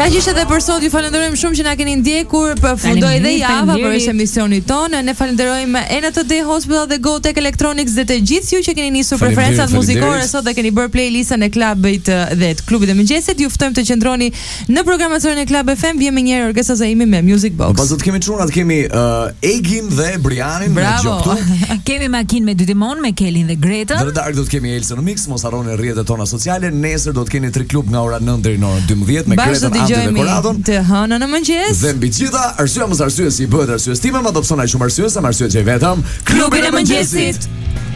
Kaq ishte edhe për sot. Ju falenderojmë shumë që na keni ndjekur. Përfundoi dhe java për emisionin ton. Ne falenderojmë NTD Hospital dhe GoTech Electronics dhe të gjithë ju që keni nisur preferencat muzikore sot dhe keni bërë playlistën e klubit dhe të klubit të mëngjesit. Ju ftojmë të qëndroni në programacionin e Club FM. Vjen më njëherë Orkestra Zaimi me Music Box. Pas do të kemi çunat, kemi Egin dhe Brianin me Gjoptu. Kemi Makin me Dydimon me Kelin dhe Gretën. Dhe darkë do të kemi Elsa në mix. Mos harroni rrjetet tona sociale. Nesër do të keni Tri Klub nga ora 9 deri në orën 12 me Gretën, Anti dhe Koradon. Të hënën në mëngjes. Dhe mbi gjitha, arsyeja mos arsye si bëhet arsye time, ma do psonaj shumë arsye, sa më arsye që vetëm Klubi i mëngjesit.